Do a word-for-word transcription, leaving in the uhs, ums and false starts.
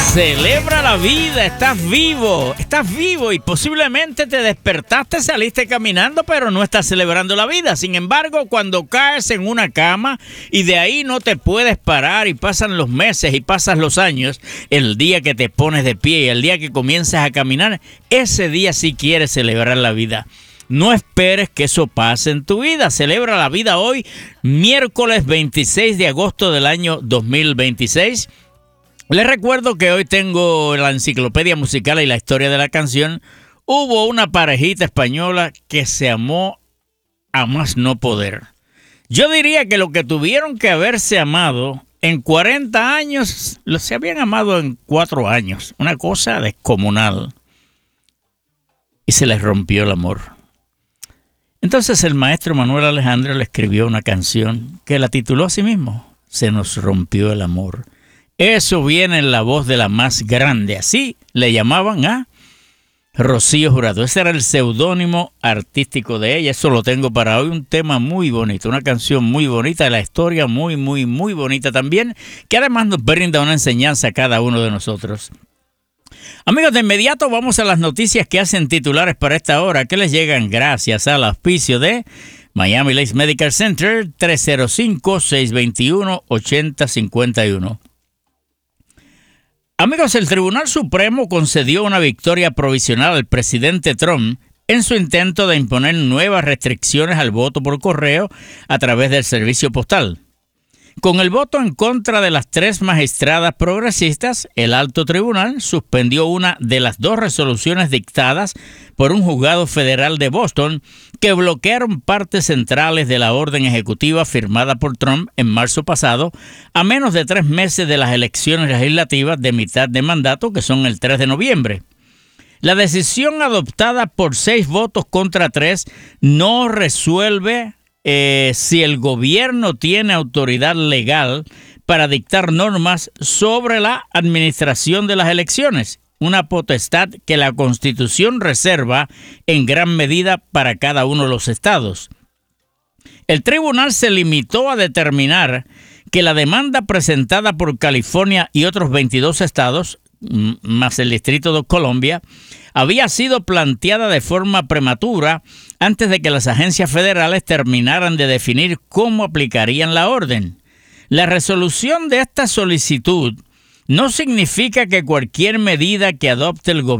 Celebra la vida, estás vivo, estás vivo y posiblemente te despertaste, saliste caminando, pero no estás celebrando la vida. Sin embargo, cuando caes en una cama y de ahí no te puedes parar y pasan los meses y pasan los años, el día que te pones de pie y el día que comienzas a caminar, ese día sí quieres celebrar la vida. No esperes que eso pase en tu vida. Celebra la vida hoy, miércoles veintiséis de agosto del año dos mil veintiséis. Les recuerdo que hoy tengo la enciclopedia musical y la historia de la canción. Hubo una parejita española que se amó a más no poder. Yo diría que lo que tuvieron que haberse amado en cuarenta años, lo se habían amado en cuatro años. Una cosa descomunal. Y se les rompió el amor. Entonces el maestro Manuel Alejandro le escribió una canción que la tituló a sí mismo, Se nos rompió el amor. Eso viene en la voz de la más grande. Así le llamaban a Rocío Jurado. Ese era el seudónimo artístico de ella. Eso lo tengo para hoy. Un tema muy bonito, una canción muy bonita, la historia muy, muy, muy bonita también, que además nos brinda una enseñanza a cada uno de nosotros. Amigos, de inmediato vamos a las noticias que hacen titulares para esta hora, que les llegan gracias al auspicio de Miami Lakes Medical Center, tres cero cinco, seis dos uno, ocho cero cinco uno. Amigos, el Tribunal Supremo concedió una victoria provisional al presidente Trump en su intento de imponer nuevas restricciones al voto por correo a través del servicio postal. Con el voto en contra de las tres magistradas progresistas, el alto tribunal suspendió una de las dos resoluciones dictadas por un juzgado federal de Boston que bloquearon partes centrales de la orden ejecutiva firmada por Trump en marzo pasado, a menos de tres meses de las elecciones legislativas de mitad de mandato, que son el tres de noviembre. La decisión adoptada por seis votos contra tres no resuelve Eh, si el gobierno tiene autoridad legal para dictar normas sobre la administración de las elecciones, una potestad que la Constitución reserva en gran medida para cada uno de los estados. El tribunal se limitó a determinar que la demanda presentada por California y otros veintidós estados, más el Distrito de Columbia, había sido planteada de forma prematura antes de que las agencias federales terminaran de definir cómo aplicarían la orden. La resolución de esta solicitud no significa que cualquier medida que adopte el gobierno